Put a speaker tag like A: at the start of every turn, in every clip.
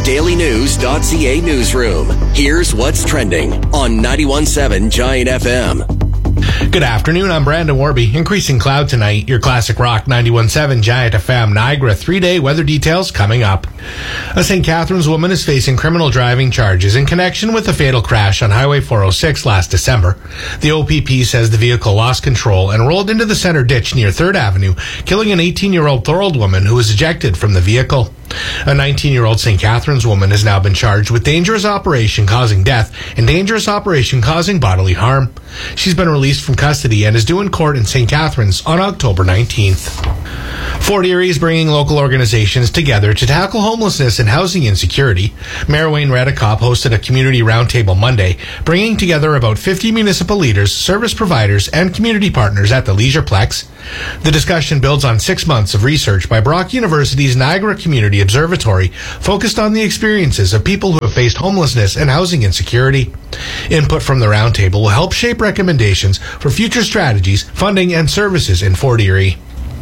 A: NiagaraDailyNews.ca newsroom. Here's what's trending on 91.7 Giant FM.
B: Good afternoon, I'm Brandon Warby. Increasing cloud tonight. Your classic rock 91.7 Giant FM Niagara 3-day weather details coming up. A St. Catharines woman is facing criminal driving charges in connection with a fatal crash on Highway 406 last December. The OPP says the vehicle lost control and rolled into the center ditch near 3rd Avenue, killing an 18-year-old Thorold woman who was ejected from the vehicle. A 19-year-old St. Catharines woman has now been charged with dangerous operation causing death and dangerous operation causing bodily harm. She's been released from custody and is due in court in St. Catharines on October 19th. Fort Erie is bringing local organizations together to tackle homelessness and housing insecurity. Mayor Wayne Redekop hosted a community roundtable Monday, bringing together about 50 municipal leaders, service providers, and community partners at the Leisureplex. The discussion builds on 6 months of research by Brock University's Niagara Community Observatory, focused on the experiences of people who have faced homelessness and housing insecurity. Input from the roundtable will help shape recommendations for future strategies, funding, and services in Fort Erie.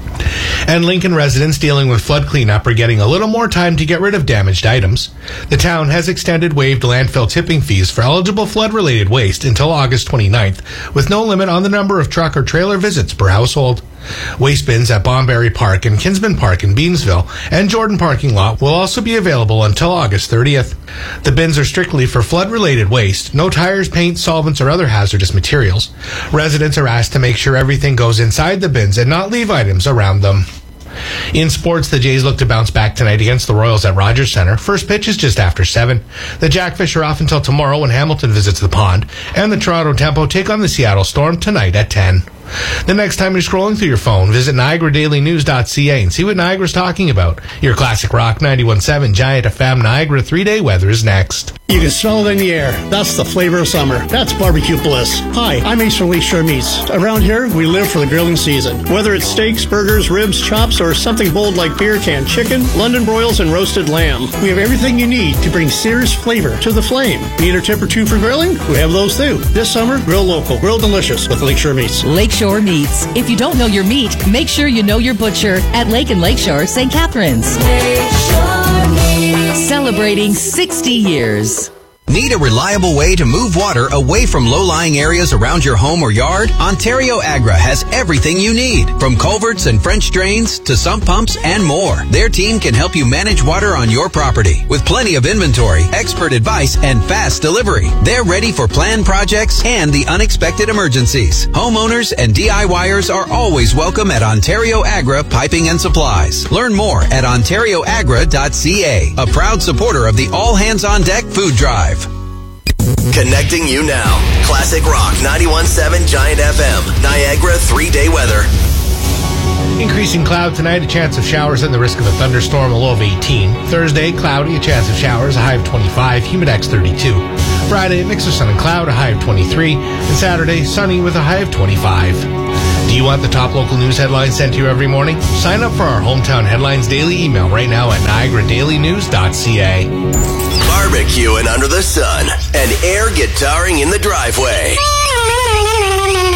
B: And Lincoln residents dealing with flood cleanup are getting a little more time to get rid of damaged items. The town has extended waived landfill tipping fees for eligible flood-related waste until August 29th, with no limit on the number of truck or trailer visits per household. Waste bins at Bonberry Park and Kinsman Park in Beamsville and Jordan parking lot will also be available until August 30th. The bins are strictly for flood-related waste, no tires, paint, solvents, or other hazardous materials. Residents are asked to make sure everything goes inside the bins and not leave items around them. In sports, the Jays look to bounce back tonight against the Royals at Rogers Centre. First pitch is just after 7. The Jackfish are off until tomorrow when Hamilton visits the Pond, and the Toronto Tempo take on the Seattle Storm tonight at 10. The next time you're scrolling through your phone, visit NiagaraDailyNews.ca and see what Niagara's talking about. Your classic rock 91.7 Giant FM Niagara 3-day weather is next.
C: You can smell it in the air. That's the flavor of summer. That's barbecue bliss. Hi, I'm Ace from Lakeshore Meats. Around here, we live for the grilling season. Whether it's steaks, burgers, ribs, chops, or something bold like beer can chicken, London broils, and roasted lamb, we have everything you need to bring serious flavor to the flame. Need a tip or two for grilling? We have those too. This summer, grill local, grill delicious with Lakeshore Meats.
D: Lakeshore Meats. If you don't know your meat, make sure you know your butcher at Lake and Lakeshore, St. Catharines. Lakeshore Meats. Celebrating 60 years.
E: Need a reliable way to move water away from low-lying areas around your home or yard? Ontario Agra has everything you need, from culverts and French drains to sump pumps and more. Their team can help you manage water on your property with plenty of inventory, expert advice, and fast delivery. They're ready for planned projects and the unexpected emergencies. Homeowners and DIYers are always welcome at Ontario Agra Piping and Supplies. Learn more at ontarioagra.ca, a proud supporter of the All Hands on Deck food drive.
A: Connecting you now. Classic Rock 91.7 Giant FM. Niagara 3-day weather.
B: Increasing cloud tonight, a chance of showers and the risk of a thunderstorm, a low of 18. Thursday, cloudy, a chance of showers, a high of 25, humidex 32. Friday, a mix of sun and cloud, a high of 23. And Saturday, sunny with a high of 25. Do you want the top local news headlines sent to you every morning? Sign up for our Hometown Headlines daily email right now at NiagaraDailyNews.ca.
A: Barbecuing under the sun and air guitaring in the driveway.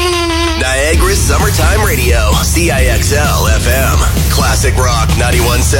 A: Niagara's Summertime Radio, CIXL FM. Classic Rock 91.7.